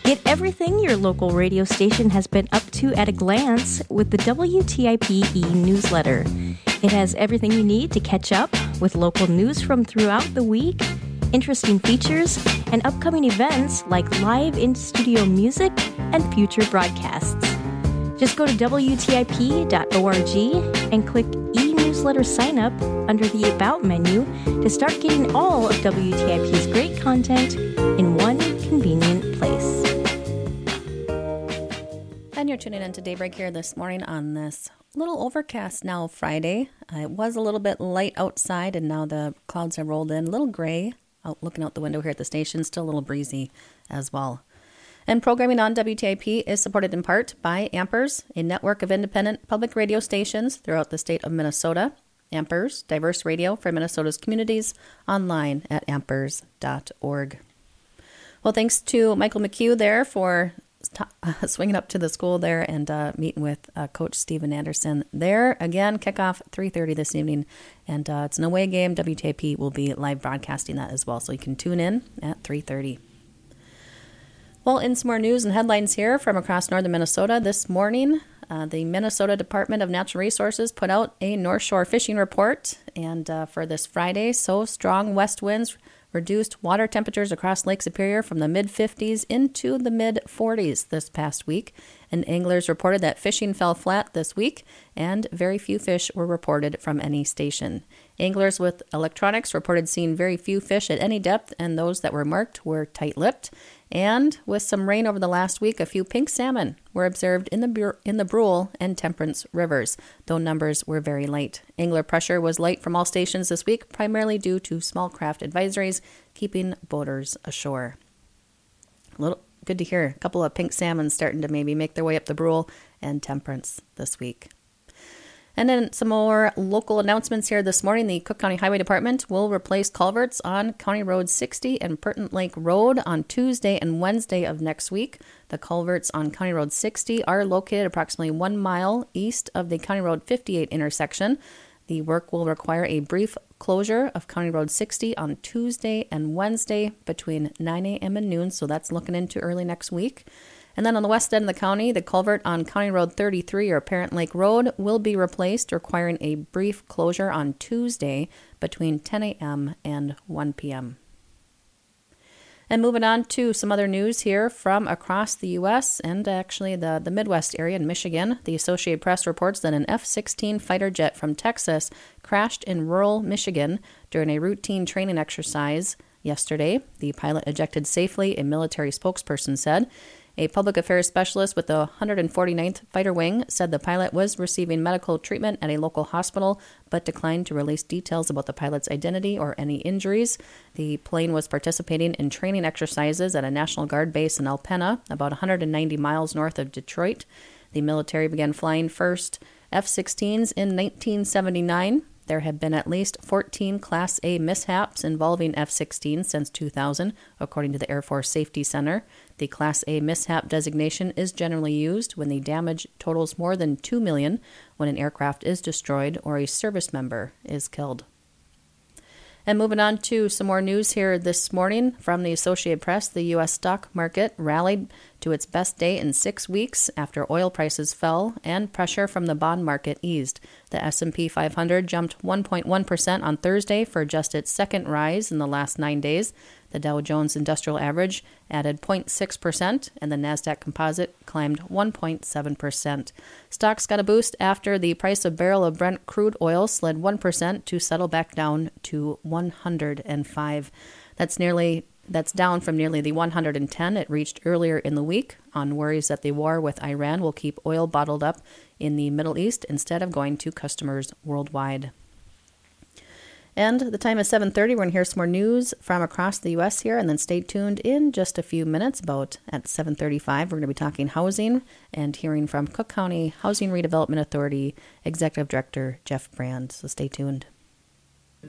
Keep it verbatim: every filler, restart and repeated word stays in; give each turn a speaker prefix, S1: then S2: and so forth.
S1: Get everything your local radio station has been up to at a glance with the W T I P e-newsletter. It has everything you need to catch up with local news from throughout the week, interesting features, and upcoming events like live in-studio music and future broadcasts. Just go to W T I P dot org and click e-newsletter sign up under the About menu to start getting all of W T I P's great content in one convenient place.
S2: And you're tuning in to Daybreak here this morning on this little overcast now Friday. Uh, it was a little bit light outside, and now the clouds have rolled in. A little gray out looking out the window here at the station. Still a little breezy as well. And programming on W T I P is supported in part by Ampers, a network of independent public radio stations throughout the state of Minnesota. Ampers, diverse radio for Minnesota's communities, online at ampers dot org. Well, thanks to Michael McHugh there for uh, swinging up to the school there and uh, meeting with uh, Coach Steven Anderson there. Again, kickoff three thirty this evening, and uh, it's an away game. W T I P will be live broadcasting that as well, so you can tune in at three thirty. Well, in some more news and headlines here from across northern Minnesota this morning, uh, the Minnesota Department of Natural Resources put out a North Shore fishing report, and uh, for this Friday, so strong west winds reduced water temperatures across Lake Superior from the mid fifties into the mid forties this past week, and anglers reported that fishing fell flat this week, and very few fish were reported from any station. Anglers with electronics reported seeing very few fish at any depth, and those that were marked were tight-lipped. And with some rain over the last week, a few pink salmon were observed in the Bur- in the Brule and Temperance rivers, though numbers were very light. Angler pressure was light from all stations this week, primarily due to small craft advisories keeping boaters ashore. A little good to hear. A couple of pink salmon starting to maybe make their way up the Brule and Temperance this week. And then some more local announcements here this morning. The Cook County Highway Department will replace culverts on County Road sixty and Perton Lake Road on Tuesday and Wednesday of next week. The culverts on County Road sixty are located approximately one mile east of the County Road fifty-eight intersection. The work will require a brief closure of County Road sixty on Tuesday and Wednesday between nine a.m. and noon, so that's looking into early next week. And then on the west end of the county, the culvert on County Road thirty-three or Parent Lake Road will be replaced, requiring a brief closure on Tuesday between ten a.m. and one p.m. And moving on to some other news here from across the U S and actually the, the Midwest area in Michigan. The Associated Press reports that an F sixteen fighter jet from Texas crashed in rural Michigan during a routine training exercise yesterday. The pilot ejected safely, a military spokesperson said. A public affairs specialist with the one hundred forty-ninth Fighter Wing said the pilot was receiving medical treatment at a local hospital, but declined to release details about the pilot's identity or any injuries. The plane was participating in training exercises at a National Guard base in Alpena, about one hundred ninety miles north of Detroit. The military began flying first F sixteens in nineteen seventy-nine. There have been at least fourteen Class A mishaps involving F sixteen since two thousand, according to the Air Force Safety Center. The Class A mishap designation is generally used when the damage totals more than two million dollars when an aircraft is destroyed or a service member is killed. And moving on to some more news here this morning from the Associated Press, the U S stock market rallied to its best day in six weeks after oil prices fell and pressure from the bond market eased. The S and P five hundred jumped one point one percent on Thursday for just its second rise in the last nine days. The Dow Jones Industrial Average added zero point six percent, and the NASDAQ Composite climbed one point seven percent. Stocks got a boost after the price of a barrel of Brent crude oil slid one percent to settle back down to one hundred five. That's nearly that's down from nearly the one hundred ten it reached earlier in the week on worries that the war with Iran will keep oil bottled up in the Middle East instead of going to customers worldwide. And the time is seven thirty. We're going to hear some more news from across the U S here, and then stay tuned in just a few minutes. About at seven thirty-five, we're going to be talking housing and hearing from Cook County Housing Redevelopment Authority Executive Director Jeff Brand. So stay tuned.